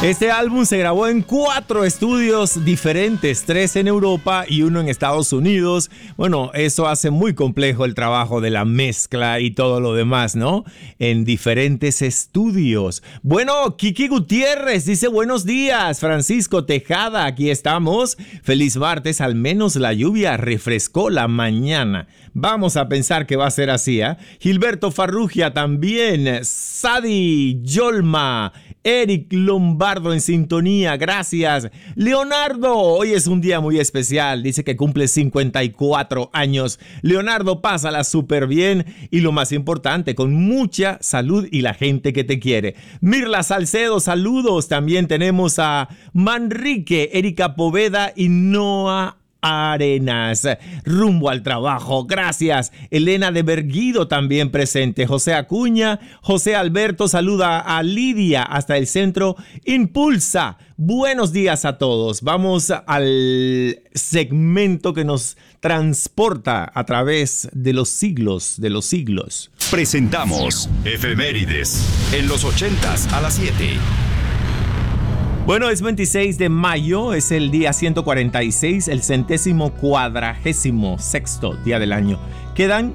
Este álbum se grabó en 4 estudios diferentes, 3 en Europa y 1 en Estados Unidos. Bueno, eso hace muy complejo el trabajo de la mezcla y todo lo demás, ¿no? En diferentes estudios. Bueno, Kiki Gutiérrez dice buenos días. Francisco Tejada, aquí estamos. Feliz martes, al menos la lluvia refrescó la mañana. Vamos a pensar que va a ser así, ¿eh? Gilberto Farrugia también. Sadi Yolma. Eric Lombardo en sintonía, gracias. Leonardo, hoy es un día muy especial, dice que cumple 54 años. Leonardo, pásala súper bien y lo más importante, con mucha salud y la gente que te quiere. Mirla Salcedo, saludos. También tenemos a Manrique, Erika Poveda y Noah Arenas, rumbo al trabajo, gracias. Elena de Berguido también presente. José Acuña, José Alberto saluda a Lidia hasta el centro Impulsa. Buenos días a todos. Vamos al segmento que nos transporta a través de los siglos de los siglos. Presentamos Efemérides en los 80s a las 7. Bueno, es 26 de mayo, es el día 146, el 146º día del año. Quedan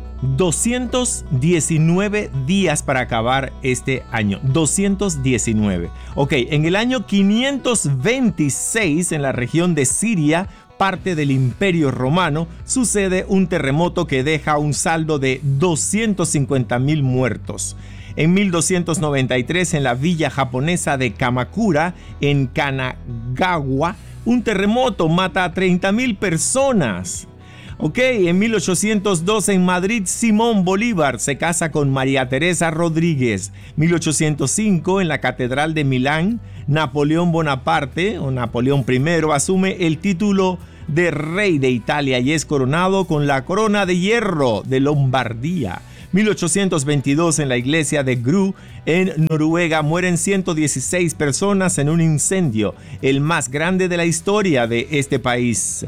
219 días para acabar este año. 219. Ok, en el año 526, en la región de Siria, parte del Imperio Romano, sucede un terremoto que deja un saldo de 250,000 muertos. En 1293, en la villa japonesa de Kamakura, en Kanagawa, un terremoto mata a 30,000 personas. Ok, en 1802 en Madrid, Simón Bolívar se casa con María Teresa Rodríguez. 1805 en la Catedral de Milán, Napoleón Bonaparte, o Napoleón I, asume el título de rey de Italia y es coronado con la corona de hierro de Lombardía. 1822 en la iglesia de Gru, en Noruega, mueren 116 personas en un incendio, el más grande de la historia de este país.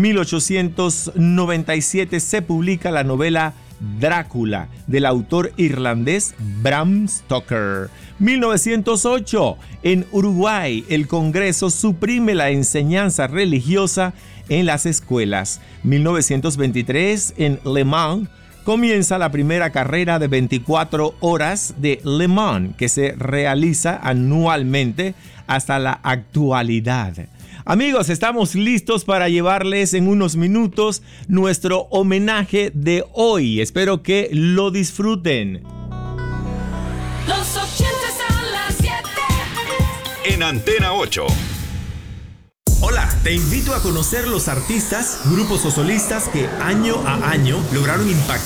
1897 se publica la novela Drácula, del autor irlandés Bram Stoker. 1908, en Uruguay, el Congreso suprime la enseñanza religiosa en las escuelas. 1923, en Le Mans, comienza la primera carrera de 24 horas de Le Mans, que se realiza anualmente hasta la actualidad. Amigos, estamos listos para llevarles en unos minutos nuestro homenaje de hoy. Espero que lo disfruten. Los 80s a las 7. En Antena 8. Hola, te invito a conocer los artistas, grupos o solistas que año a año lograron impactar